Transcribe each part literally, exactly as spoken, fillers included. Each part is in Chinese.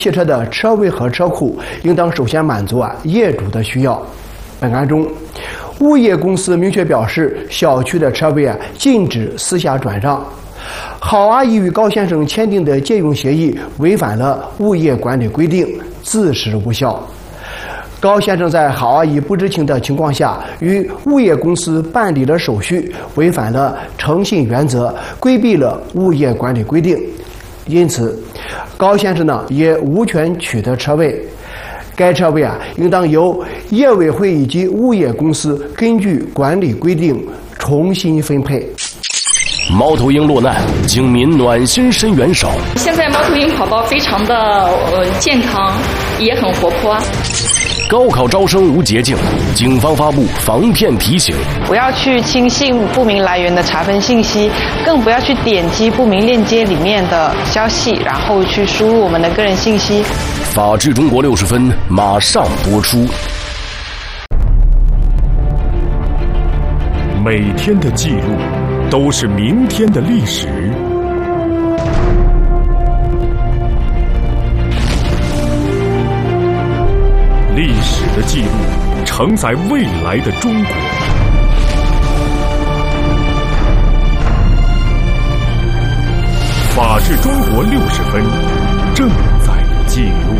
汽车的车位和车库应当首先满足啊业主的需要。本案中，物业公司明确表示，小区的车位啊禁止私下转让。郝阿姨与高先生签订的借用协议违反了物业管理规定，自始无效。高先生在郝阿姨不知情的情况下，与物业公司办理了手续，违反了诚信原则，规避了物业管理规定。因此，高先生呢也无权取得车位。该车位啊，应当由业委会以及物业公司根据管理规定重新分配。 猫头鹰落难，警民暖心伸援手。 现在猫头鹰宝宝非常的呃健康，也很活泼。 高考招生无捷径，警方发布防骗提醒： 不要去轻信不明来源的查分信息，更不要去点击不明链接里面的消息，然后去输入我们的个人信息。 法治中国六十分马上播出。 每天的记录都是明天的历史。历史的记录承载未来的中国。法治中国六十分正在记录。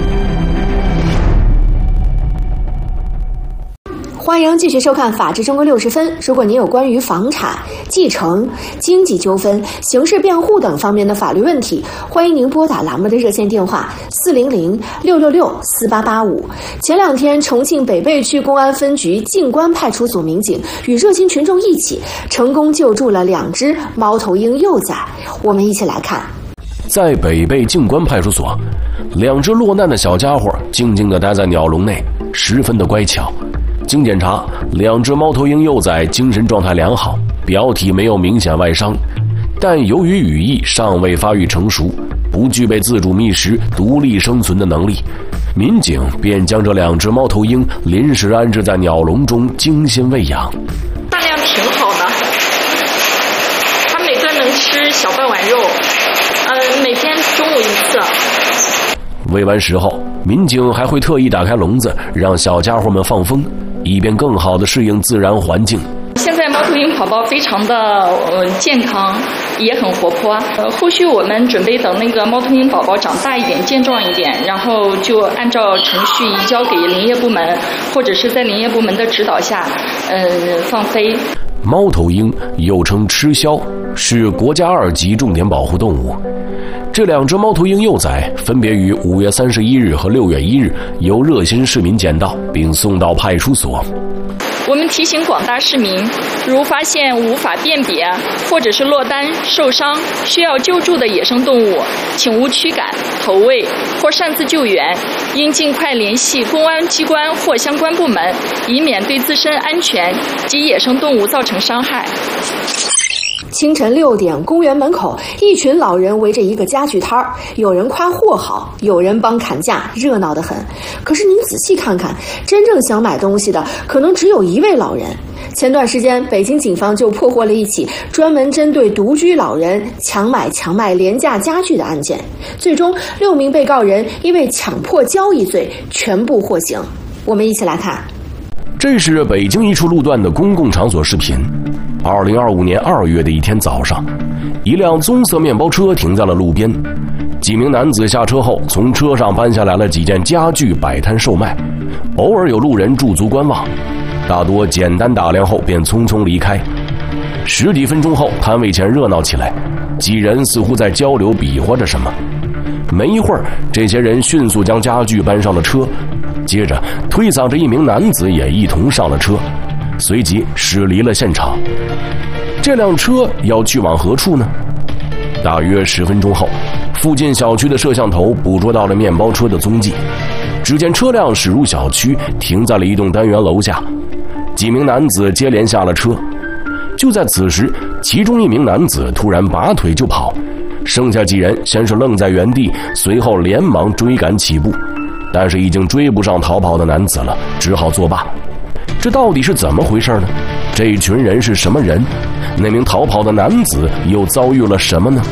欢迎继续收看《法治中国六十分》。如果您有关于房产、继承、经济纠纷、刑事辩护等方面的法律问题，欢迎您拨打栏目的热线电话四零零六六六四八八五。前两天，重庆北碚区公安分局静关派出所民警与热心群众一起，成功救助了两只猫头鹰幼崽。我们一起来看。 在北碚静关派出所，两只落难的小家伙静静地待在鸟笼内，十分的乖巧。经检查，两只猫头鹰幼崽精神状态良好，表体没有明显外伤，但由于羽翼尚未发育成熟，不具备自主觅食、独立生存的能力，民警便将这两只猫头鹰临时安置在鸟笼中，精心喂养。 饭量挺好的，它每顿能吃小半碗肉，呃，每天中午一次。 喂完食后，民警还会特意打开笼子，让小家伙们放风，以便更好地适应自然环境。 现在猫头鹰宝宝非常的呃健康，也很活泼。呃，后续我们准备等那个猫头鹰宝宝长大一点、健壮一点，然后就按照程序移交给林业部门，或者是在林业部门的指导下，呃，放飞。 猫头鹰又称吃枭，是国家二级重点保护动物。这两只猫头鹰幼崽分别于五月三十一日和六月一日由热心市民捡到，并送到派出所。 我们提醒广大市民，如发现无法辨别或者是落单、受伤需要救助的野生动物，请勿驱赶、投喂或擅自救援，应尽快联系公安机关或相关部门，以免对自身安全及野生动物造成伤害。 清晨六点，公园门口一群老人围着一个家具摊儿，有人夸货好，有人帮砍价，热闹得很。可是您仔细看看，真正想买东西的可能只有一位老人。前段时间，北京警方就破获了一起专门针对独居老人强买强卖廉价家具的案件，最终六名被告人因为强迫交易罪全部获刑。我们一起来看。 这是北京一处路段的公共场所视频。二零二五年二月的一天早上，一辆棕色面包车停在了路边，几名男子下车后，从车上搬下来了几件家具摆摊售卖，偶尔有路人驻足观望，大多简单打量后便匆匆离开。十几分钟后，摊位前热闹起来，几人似乎在交流比划着什么。没一会儿，这些人迅速将家具搬上了车，接着推搡着一名男子也一同上了车，随即驶离了现场。这辆车要去往何处呢？大约十分钟后，附近小区的摄像头捕捉到了面包车的踪迹。只见车辆驶入小区，停在了一栋单元楼下，几名男子接连下了车。就在此时，其中一名男子突然拔腿就跑，剩下几人先是愣在原地，随后连忙追赶起步，但是已经追不上逃跑的男子了，只好作罢。这到底是怎么回事呢？这一群人是什么人？那名逃跑的男子又遭遇了什么呢？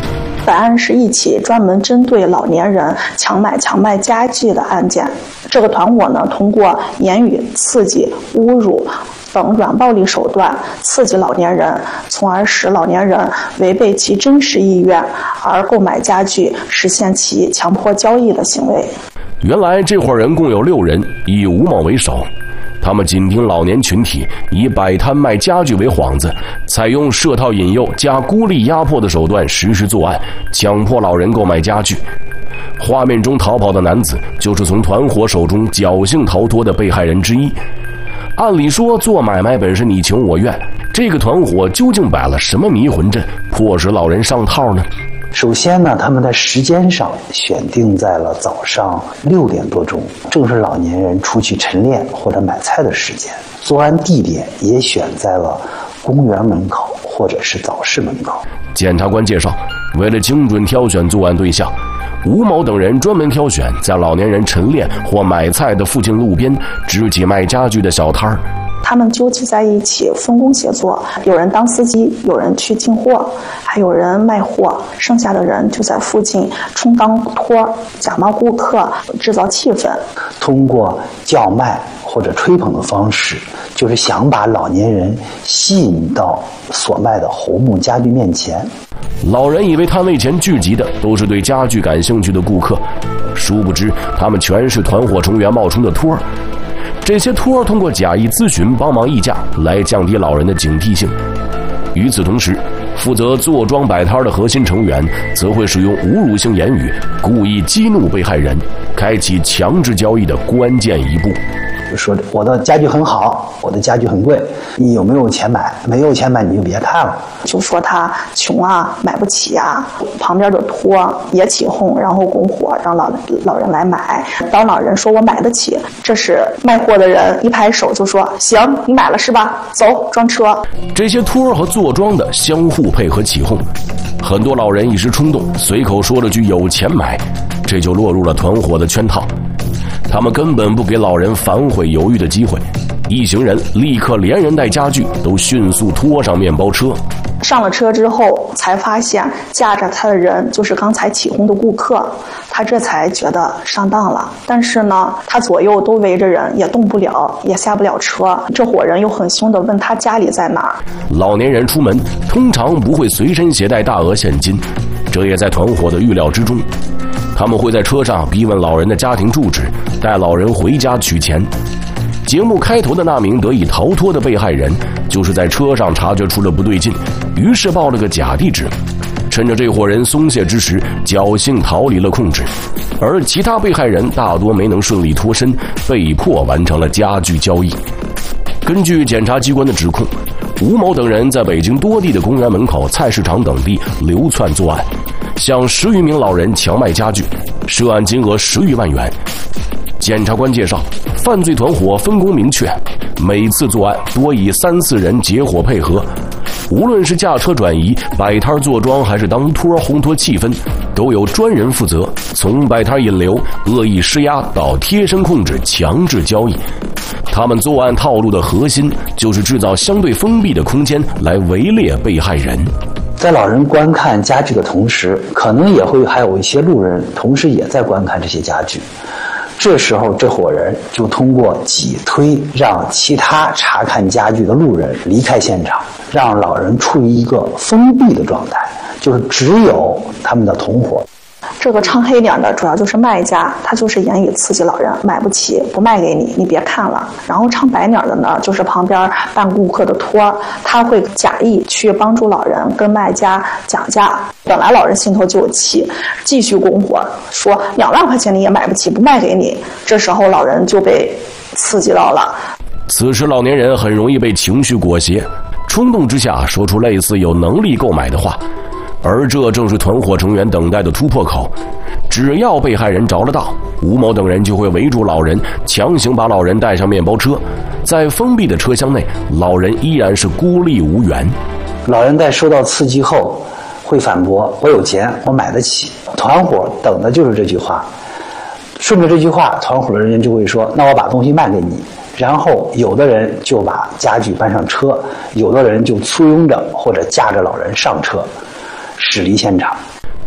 本案是一起专门针对老年人强买强卖家具的案件。这个团伙呢，通过言语刺激、侮辱等软暴力手段刺激老年人，从而使老年人违背其真实意愿而购买家具，实现其强迫交易的行为。 原来这伙人共有六人，以吴某为首。他们紧盯老年群体，以摆摊卖家具为幌子，采用设套引诱加孤立压迫的手段实施作案，强迫老人购买家具。画面中逃跑的男子就是从团伙手中侥幸逃脱的被害人之一。按理说做买卖本是你情我愿，这个团伙究竟摆了什么迷魂阵，迫使老人上套呢？ 首先呢，他们在时间上选定在了早上六点多钟，正是老年人出去晨练或者买菜的时间。作案地点也选在了公园门口或者是早市门口。 检察官介绍，为了精准挑选作案对象，吴某等人专门挑选在老年人晨练或买菜的附近路边支起卖家具的小摊儿。 他们纠集在一起，分工协作，有人当司机，有人去进货，还有人卖货，剩下的人就在附近充当托，假冒顾客，制造气氛。 通过叫卖或者吹捧的方式，就是想把老年人吸引到所卖的红木家具面前。 老人以为摊位前聚集的都是对家具感兴趣的顾客，殊不知他们全是团伙成员冒充的托儿。这些托儿通过假意咨询、帮忙议价来降低老人的警惕性。与此同时，负责坐庄摆摊的核心成员则会使用侮辱性言语，故意激怒被害人，开启强制交易的关键一步。 就说我的家具很好，我的家具很贵，你有没有钱买？没有钱买你就别看了。 就说他穷啊，买不起啊，旁边的托也起哄，然后拱火，让老老人来买。当老人说我买得起，这时卖货的人一拍手就说行，你买了是吧？走，装车。 这些托和坐庄的相互配合起哄，很多老人一时冲动，随口说了句有钱买，这就落入了团伙的圈套。他们根本不给老人反悔犹豫的机会，一行人立刻连人带家具都迅速拖上面包车。 上了车之后，才发现驾着他的人就是刚才起哄的顾客，他这才觉得上当了。但是呢，他左右都围着人，也动不了，也下不了车。这伙人又很凶地问他家里在哪儿。 老年人出门通常不会随身携带大额现金，这也在团伙的预料之中。他们会在车上逼问老人的家庭住址，带老人回家取钱。节目开头的那名得以逃脱的被害人，就是在车上察觉出了不对劲，于是报了个假地址，趁着这伙人松懈之时，侥幸逃离了控制。而其他被害人大多没能顺利脱身，被迫完成了家具交易。根据检察机关的指控，吴某等人在北京多地的公园门口、菜市场等地流窜作案，向十余名老人强卖家具，涉案金额十余万元。检察官介绍，犯罪团伙分工明确，每次作案多以三四人结伙配合，无论是驾车转移、摆摊坐庄，还是当托烘托气氛，都有专人负责，从摆摊引流、恶意施压到贴身控制、强制交易。他们作案套路的核心就是制造相对封闭的空间来围猎被害人。 在老人观看家具的同时，可能也会还有一些路人同时也在观看这些家具。这时候这伙人就通过挤推让其他查看家具的路人离开现场，让老人处于一个封闭的状态，就是只有他们的同伙。 这个唱黑点的主要就是卖家，他就是言语刺激老人，买不起不卖给你，你别看了。然后唱白点的呢，就是旁边扮顾客的托，他会假意去帮助老人跟卖家讲价。本来老人心头就有气，继续拱火，说两万块钱你也买不起，不卖给你。这时候老人就被刺激到了。 此时老年人很容易被情绪裹挟，冲动之下说出类似有能力购买的话。而这正是团伙成员等待的突破口，只要被害人着了道，吴某等人就会围住老人，强行把老人带上面包车。在封闭的车厢内，老人依然是孤立无援。 老人在受到刺激后会反驳，我有钱，我买得起。团伙等的就是这句话，顺着这句话，团伙的人员就会说，那我把东西卖给你。然后有的人就把家具搬上车，有的人就簇拥着或者架着老人上车驶离现场。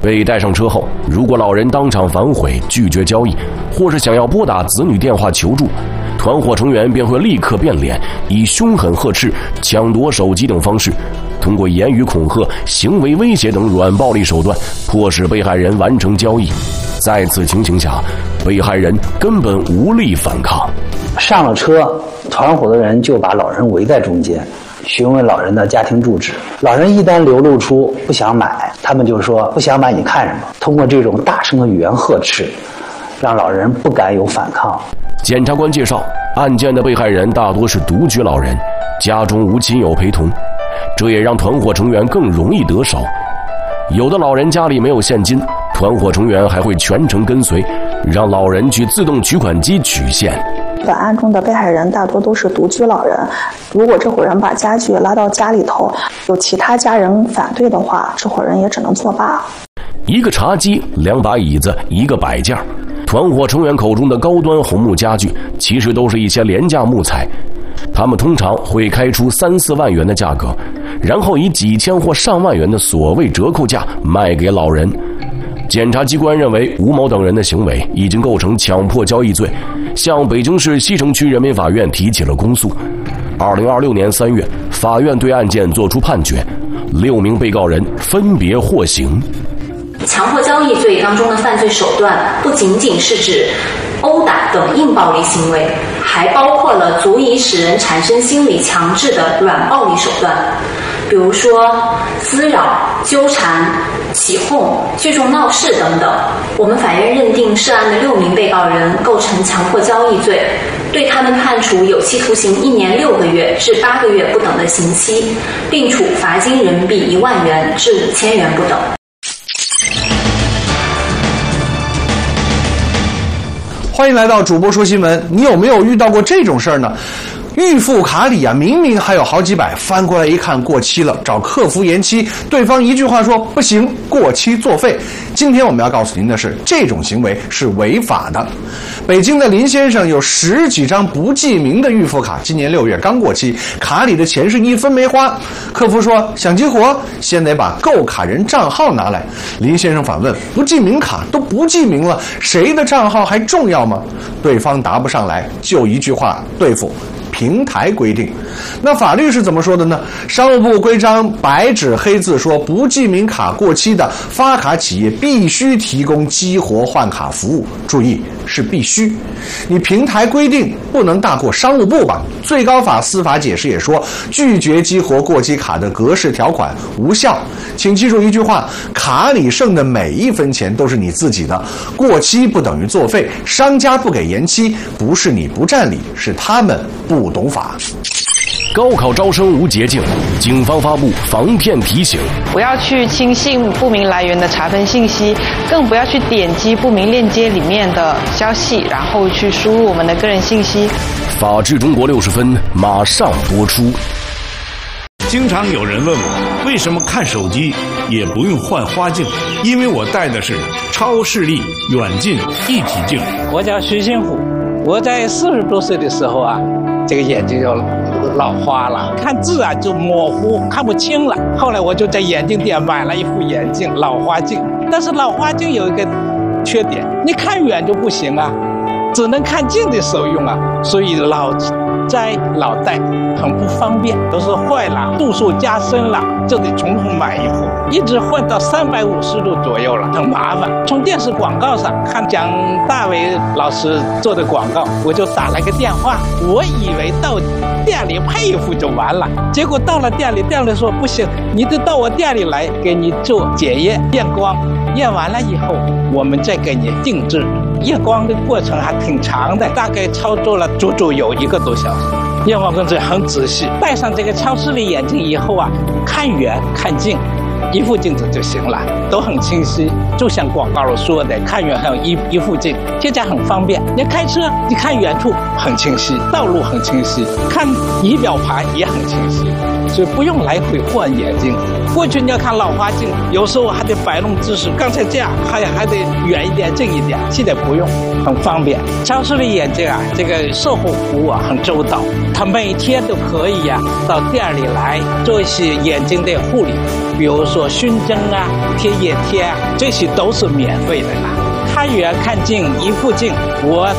被带上车后，如果老人当场反悔拒绝交易，或是想要拨打子女电话求助，团伙成员便会立刻变脸，以凶狠呵斥、抢夺手机等方式，通过言语恐吓、行为威胁等软暴力手段，迫使被害人完成交易。在此情形下，被害人根本无力反抗。 上了车，团伙的人就把老人围在中间，询问老人的家庭住址。老人一旦流露出不想买，他们就说不想买你看什么，通过这种大声的语言呵斥，让老人不敢有反抗。 检察官介绍，案件的被害人大多是独居老人，家中无亲友陪同，这也让团伙成员更容易得手。有的老人家里没有现金，团伙成员还会全程跟随，让老人去自动取款机取现。 本案中的被害人大多都是独居老人，如果这伙人把家具拉到家里头，有其他家人反对的话，这伙人也只能作罢。 一个茶几、两把椅子、一个摆件，团伙成员口中的高端红木家具，其实都是一些廉价木材。他们通常会开出三四万元的价格，然后以几千或上万元的所谓折扣价卖给老人。检察机关认为吴某等人的行为已经构成强迫交易罪，向北京市西城区人民法院提起了公诉。二零二六年三月，法院对案件作出判决，六名被告人分别获刑。 强迫交易罪当中的犯罪手段不仅仅是指殴打等硬暴力行为，还包括了足以使人产生心理强制的软暴力手段，比如说滋扰、纠缠、起哄、聚众闹事等等。我们法院认定涉案的六名被告人构成强迫交易罪，对他们判处有期徒刑一年六个月至八个月不等的刑期，并处罚金人民币一万元至五千元不等。 欢迎来到主播说新闻。你有没有遇到过这种事儿呢？预付卡里啊，明明还有好几百，翻过来一看过期了，找客服延期，对方一句话说不行，过期作废。今天我们要告诉您的是，这种行为是违法的。北京的林先生有十几张不记名的预付卡，今年六月刚过期，卡里的钱是一分没花。客服说想激活，先得把购卡人账号拿来。林先生反问，不记名卡都不记名了，谁的账号还重要吗？对方答不上来，就一句话对付。平台规定，那法律是怎么说的呢？商务部规章白纸黑字说，不记名卡过期的发卡企业必须提供激活换卡服务。注意，是必须。你平台规定不能大过商务部吧？最高法司法解释也说，拒绝激活过期卡的格式条款无效。请记住一句话，卡里剩的每一分钱都是你自己的，过期不等于作废，商家不给延期，不是你不占理，是他们不懂法。 高考招生无捷径，警方发布防骗提醒： 不要去轻信不明来源的查分信息，更不要去点击不明链接里面的消息，然后去输入我们的个人信息。 法治中国六十分马上播出。 经常有人问我，为什么看手机也不用换花镜？因为我戴的是超视力远近一体镜。 我叫徐新虎，我在四十多岁的时候啊，这个眼睛就老花了，看字啊就模糊，看不清了。后来我就在眼镜店买了一副眼镜，老花镜。但是老花镜有一个缺点，你看远就不行啊，只能看近的时候用啊，所以老摘老戴很不方便，都是坏了，度数加深了，就得重新买一副，一直换到三百五十度左右了，很麻烦。从电视广告上看蒋大为老师做的广告，我就打了个电话，我以为到店里配一副就完了，结果到了店里，店里说不行，你得到我店里来给你做检验验光，验完了以后我们再给你定制。验光的过程还挺长的，大概操作了足足有一个多小时。验光工作很仔细，戴上这个超视力眼镜以后啊，看远看近一副镜子就行了，都很清晰，就像广告里说的，看远还有一一副镜，现在很方便。你开车，你看远处很清晰，道路很清晰，看仪表盘也很清晰。 所以不用来回换眼镜。过去你要看老花镜，有时候还得摆弄姿势，刚才这样还还得远一点、近一点，现在不用，很方便。超视力眼镜啊，这个售后服务啊很周到，他每天都可以呀、啊、到店里来做一些眼睛的护理，比如说熏蒸啊、贴眼贴啊，这些都是免费的啦。看远看近一副镜，我